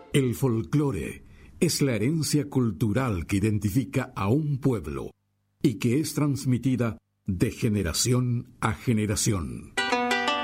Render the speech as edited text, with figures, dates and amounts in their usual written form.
El folclore es la herencia cultural que identifica a un pueblo y que es transmitida de generación a generación.